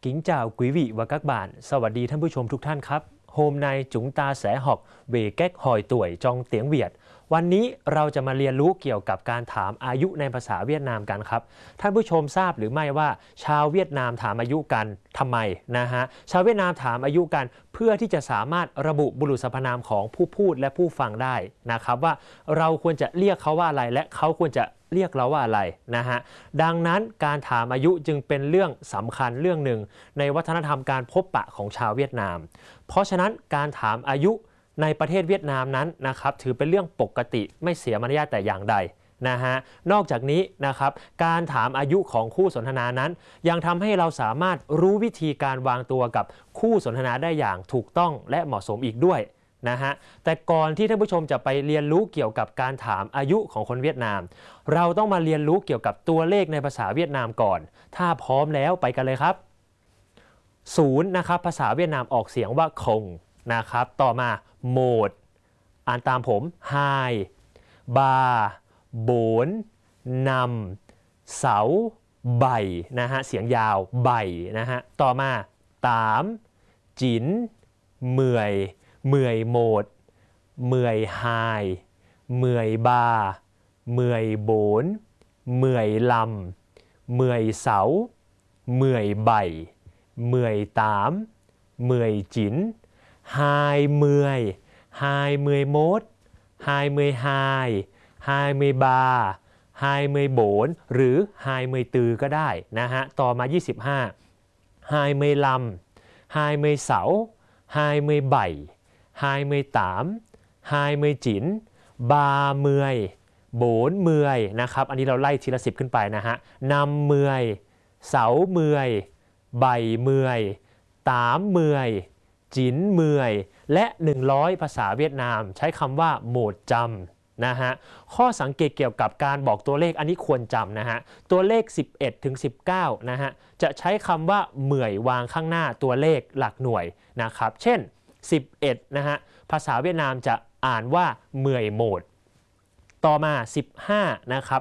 Kính chào quý vị và các bạn สวัสดีท่านผู้ชมทุกท่านครับ Hôm nay chúng ta sẽ học về cách hỏi tuổi trong tiếng Việt วันนี้เราจะมาเรียนรู้เกี่ยวกับการถามอายุในภาษาเวียดนามกันครับท่านผู้ชมทราบหรือไม่ว่าชาวเวียดนามถามอายุกันทำไมนะฮะชาวเวียดนามถามอายุกันเพื่อที่จะสามารถระบุบุรุษสรรพนามของผู้พูดและผู้ฟังได้นะครับว่าเราควรจะเรียกเขาว่าอะไรและเขาควรจะเรียกเราว่าอะไรนะฮะดังนั้นการถามอายุจึงเป็นเรื่องสำคัญเรื่องหนึ่งในวัฒนธรรมการพบปะของชาวเวียดนามเพราะฉะนั้นการถามอายุในประเทศเวียดนามนั้นนะครับถือเป็นเรื่องปกติไม่เสียมารยาทแต่อย่างใดนะฮะนอกจากนี้นะครับการถามอายุของคู่สนทนานั้นยังทำให้เราสามารถรู้วิธีการวางตัวกับคู่สนทนาได้อย่างถูกต้องและเหมาะสมอีกด้วยนะฮะแต่ก่อนที่ท่านผู้ชมจะไปเรียนรู้เกี่ยวกับการถามอายุของคนเวียดนามเราต้องมาเรียนรู้เกี่ยวกับตัวเลขในภาษาเวียดนามก่อนถ้าพร้อมแล้วไปกันเลยครับ0นะครับภาษาเวียดนามออกเสียงว่าคงนะครับต่อมาโหมดอ่านตามผมไฮบาโบนนำเสาใบนะฮะเสียงยาวใบนะฮะต่อมาตามจินเมื่อยเมื่อยโหมดเมื่อยไฮเมื่อยบาเมื่อยโบนเมื่อยลำเมื่อยเสาเมื่อยใบเมื่อยตามเมื่อยจิน20 21 22 23 24 หรือ24ก็ได้นะฮะต่อมา25 25 26 27 28 29 30 40นะครับอันนี้เราไล่ทีละ10ขึ้นไปนะฮะนำเมื่อยเสาเมื่อยใบเมื่อยตามเมื่อยจินเมื่อยและ100ภาษาเวียดนามใช้คำว่าโหมดจำนะฮะข้อสังเกตเกี่ยวกับการบอกตัวเลขอันนี้ควรจำนะฮะตัวเลข11ถึง19นะฮะจะใช้คำว่าเมื่อยวางข้างหน้าตัวเลขหลักหน่วยนะครับเช่น11นะฮะภาษาเวียดนามจะอ่านว่าเมื่อยโหมดต่อมา15นะครับ